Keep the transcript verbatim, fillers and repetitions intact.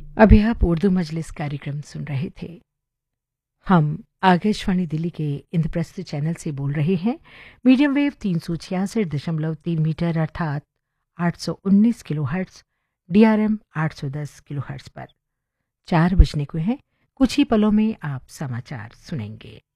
अभी आप उर्दू मजलिस कार्यक्रम सुन रहे थे। हम आकाशवाणी दिल्ली के इंद्रप्रस्थ चैनल से बोल रहे हैं। मीडियम वेव तीन सौ छियासठ दशमलव तीन मीटर अर्थात आठ सौ उन्नीस किलो हर्ट्स, डीआरएम आठ सौ दस किलो हर्ट्स पर। चार बजने को हैं, कुछ ही पलों में आप समाचार सुनेंगे।